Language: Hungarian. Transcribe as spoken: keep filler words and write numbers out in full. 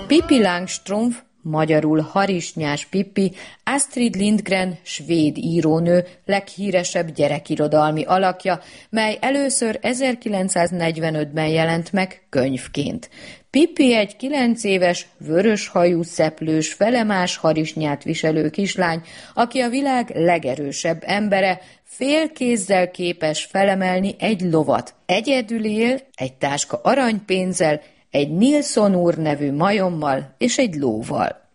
Pippi Langstrumpf, magyarul Harisnyás Pippi, Astrid Lindgren, svéd írónő leghíresebb gyerekirodalmi alakja, mely először ezerkilencszáznegyvenötben jelent meg könyvként. Pippi egy kilenc éves, vöröshajú, szeplős, felemás harisnyát viselő kislány, aki a világ legerősebb embere, fél kézzel képes felemelni egy lovat. Egyedül él, egy táska aranypénzzel, egy Nilsson úr nevű majommal és egy lóval.